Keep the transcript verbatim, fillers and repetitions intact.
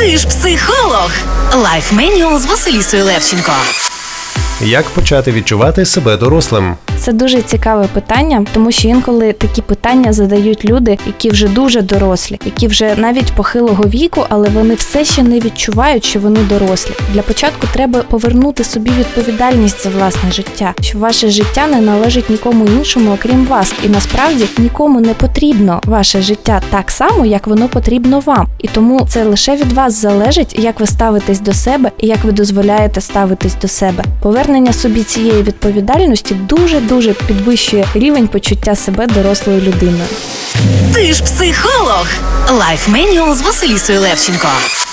Ти ж психолог. Life Manual з Василісою Левченко. Як почати відчувати себе дорослим? Це дуже цікаве питання, тому що інколи такі питання задають люди, які вже дуже дорослі, які вже навіть похилого віку, але вони все ще не відчувають, що вони дорослі. Для початку треба повернути собі відповідальність за власне життя, що ваше життя не належить нікому іншому, окрім вас. І насправді нікому не потрібно ваше життя так само, як воно потрібно вам. І тому це лише від вас залежить, як ви ставитесь до себе і як ви дозволяєте ставитись до себе. Повернення собі цієї відповідальності дуже дуже підвищує рівень почуття себе дорослою людиною. Ти ж психолог. Life Manual з Василісою Левченко.